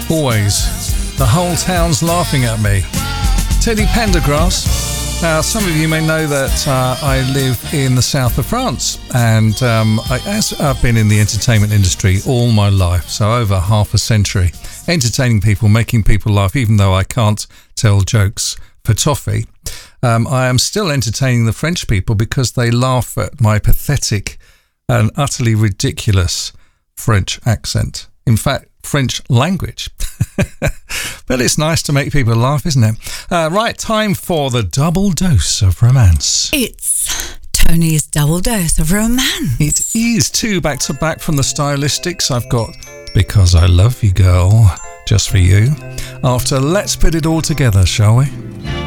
Always. The whole town's laughing at me. Teddy Pendergrass. Now, some of you may know that I live in the south of France, and I've been in the entertainment industry all my life, so over half a century, entertaining people, making people laugh, even though I can't tell jokes for toffee. I am still entertaining the French people because they laugh at my pathetic and utterly ridiculous French accent. In fact, French language. But it's nice to make people laugh, isn't it? Right, time for the double dose of romance. It's Tony's double dose of romance. It is 2 back to back from the Stylistics. I've got Because I Love You Girl, just for you. After Let's Put It All Together, shall we?